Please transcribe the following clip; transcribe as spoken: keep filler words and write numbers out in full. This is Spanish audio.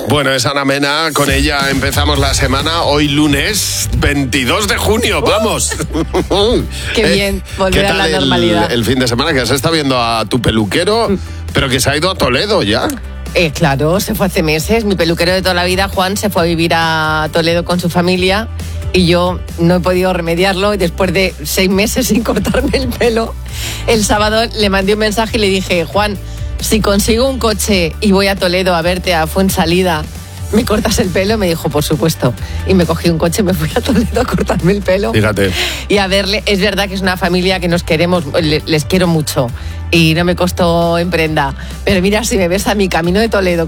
Bueno, es Ana Mena, con ella empezamos la semana, hoy lunes veintidós de junio, vamos. Qué eh, bien, volver ¿qué a la tal normalidad. El, el fin de semana que has estado viendo a tu peluquero, pero que se ha ido a Toledo ya. Eh, claro, se fue hace meses. Mi peluquero de toda la vida, Juan, se fue a vivir a Toledo con su familia y yo no he podido remediarlo. Y después de seis meses sin cortarme el pelo, el sábado le mandé un mensaje y le dije: Juan, si consigo un coche y voy a Toledo a verte a Fuensalida, ¿me cortas el pelo? Me dijo, por supuesto. Y me cogí un coche y me fui a Toledo a cortarme el pelo. Fíjate. Y a verle. Es verdad que es una familia que nos queremos, les quiero mucho. Y no me costó en prenda. Pero mira, si me ves a mi camino de Toledo